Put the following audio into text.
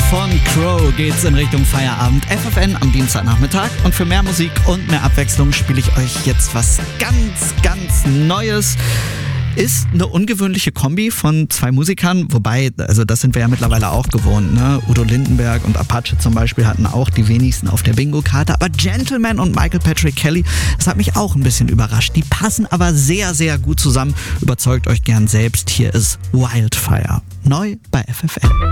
von Crow geht's in Richtung Feierabend. FFN am Dienstagnachmittag. Und für mehr Musik und mehr Abwechslung spiele ich euch jetzt was ganz Neues. Ist eine ungewöhnliche Kombi von zwei Musikern, wobei, also das sind wir ja mittlerweile auch gewohnt, ne? Udo Lindenberg und Apache zum Beispiel hatten auch die wenigsten auf der Bingo-Karte, aber Gentleman und Michael Patrick Kelly, das hat mich auch ein bisschen überrascht. Die passen aber sehr gut zusammen. Überzeugt euch gern selbst. Hier ist Wildfire. Neu bei FFN.